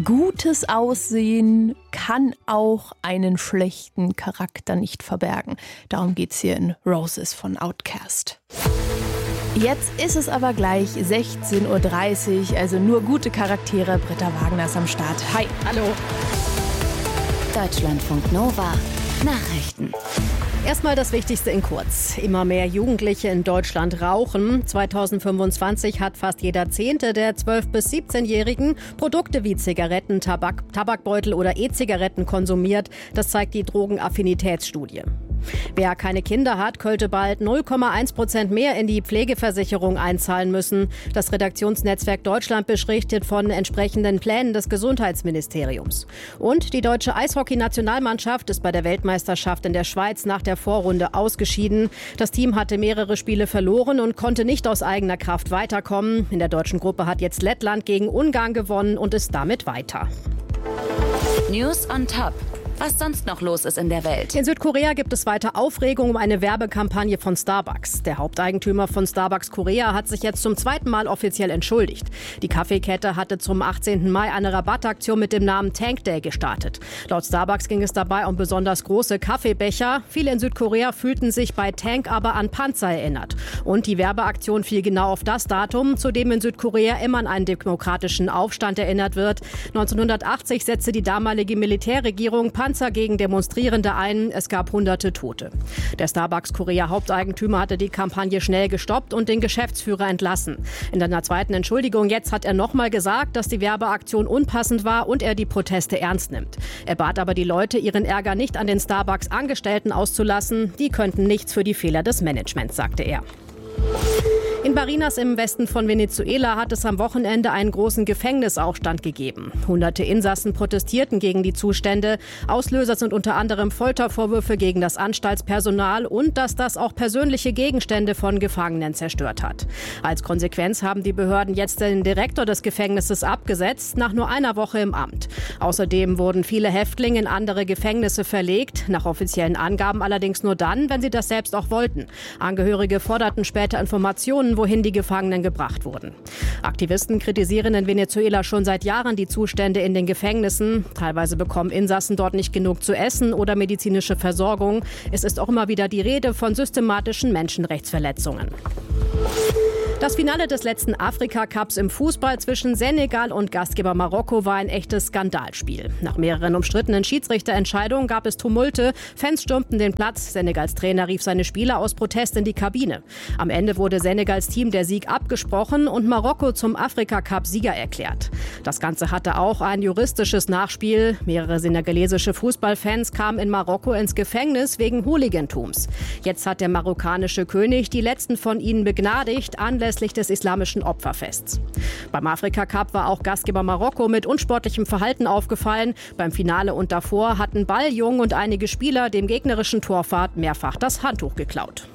Gutes Aussehen kann auch einen schlechten Charakter nicht verbergen. Darum geht's hier in Roses von Outkast. Jetzt ist es aber gleich 16:30 Uhr, also nur gute Charaktere. Britta Wagner ist am Start. Hi. Hallo. Deutschlandfunk Nova. Nachrichten. Erstmal das Wichtigste in kurz. Immer mehr Jugendliche in Deutschland rauchen. 2025 hat fast jeder Zehnte der 12- bis 17-Jährigen Produkte wie Zigaretten, Tabakbeutel oder E-Zigaretten konsumiert. Das zeigt die Drogenaffinitätsstudie. Wer keine Kinder hat, könnte bald 0,1% mehr in die Pflegeversicherung einzahlen müssen. Das Redaktionsnetzwerk Deutschland berichtet von entsprechenden Plänen des Gesundheitsministeriums. Und die deutsche Eishockey-Nationalmannschaft ist bei der Weltmeisterschaft in der Schweiz nach der Vorrunde ausgeschieden. Das Team hatte mehrere Spiele verloren und konnte nicht aus eigener Kraft weiterkommen. In der deutschen Gruppe hat jetzt Lettland gegen Ungarn gewonnen und ist damit weiter. News on Top. Was sonst noch los ist in der Welt. In Südkorea gibt es weiter Aufregung um eine Werbekampagne von Starbucks. Der Haupteigentümer von Starbucks Korea hat sich jetzt zum zweiten Mal offiziell entschuldigt. Die Kaffeekette hatte zum 18. Mai eine Rabattaktion mit dem Namen Tank Day gestartet. Laut Starbucks ging es dabei um besonders große Kaffeebecher. Viele in Südkorea fühlten sich bei Tank aber an Panzer erinnert. Und die Werbeaktion fiel genau auf das Datum, zu dem in Südkorea immer an einen demokratischen Aufstand erinnert wird. 1980 setzte die damalige Militärregierung Panzer gegen Demonstrierende ein. Es gab hunderte Tote. Der Starbucks-Korea-Haupteigentümer hatte die Kampagne schnell gestoppt und den Geschäftsführer entlassen. In einer zweiten Entschuldigung jetzt hat er nochmal gesagt, dass die Werbeaktion unpassend war und er die Proteste ernst nimmt. Er bat aber die Leute, ihren Ärger nicht an den Starbucks-Angestellten auszulassen. Die könnten nichts für die Fehler des Managements, sagte er. In Barinas im Westen von Venezuela hat es am Wochenende einen großen Gefängnisaufstand gegeben. Hunderte Insassen protestierten gegen die Zustände. Auslöser sind unter anderem Foltervorwürfe gegen das Anstaltspersonal und dass das auch persönliche Gegenstände von Gefangenen zerstört hat. Als Konsequenz haben die Behörden jetzt den Direktor des Gefängnisses abgesetzt, nach nur einer Woche im Amt. Außerdem wurden viele Häftlinge in andere Gefängnisse verlegt, nach offiziellen Angaben allerdings nur dann, wenn sie das selbst auch wollten. Angehörige forderten später Informationen, wohin die Gefangenen gebracht wurden. Aktivisten kritisieren in Venezuela schon seit Jahren die Zustände in den Gefängnissen. Teilweise bekommen Insassen dort nicht genug zu essen oder medizinische Versorgung. Es ist auch immer wieder die Rede von systematischen Menschenrechtsverletzungen. Das Finale des letzten Afrika-Cups im Fußball zwischen Senegal und Gastgeber Marokko war ein echtes Skandalspiel. Nach mehreren umstrittenen Schiedsrichterentscheidungen gab es Tumulte. Fans stürmten den Platz. Senegals Trainer rief seine Spieler aus Protest in die Kabine. Am Ende wurde Senegals Team der Sieg abgesprochen und Marokko zum Afrika-Cup-Sieger erklärt. Das Ganze hatte auch ein juristisches Nachspiel. Mehrere senegalesische Fußballfans kamen in Marokko ins Gefängnis wegen Hooligantums. Jetzt hat der marokkanische König die letzten von ihnen begnadigt, anlässlich des islamischen Opferfests. Beim Afrika-Cup war auch Gastgeber Marokko mit unsportlichem Verhalten aufgefallen. Beim Finale und davor hatten Balljungen und einige Spieler dem gegnerischen Torwart mehrfach das Handtuch geklaut.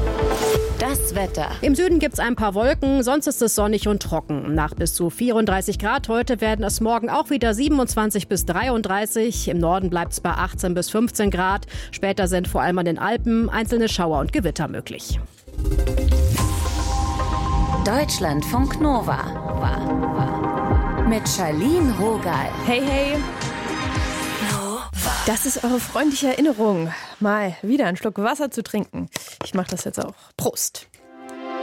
Das Wetter. Im Süden gibt es ein paar Wolken, sonst ist es sonnig und trocken. Nach bis zu 34 Grad heute werden es morgen auch wieder 27 bis 33. Im Norden bleibt es bei 18 bis 15 Grad. Später sind vor allem an den Alpen einzelne Schauer und Gewitter möglich. Deutschlandfunk Nova. Mit Charlene Rogal. Hey, hey. Das ist eure freundliche Erinnerung, mal wieder einen Schluck Wasser zu trinken. Ich mache das jetzt auch. Prost.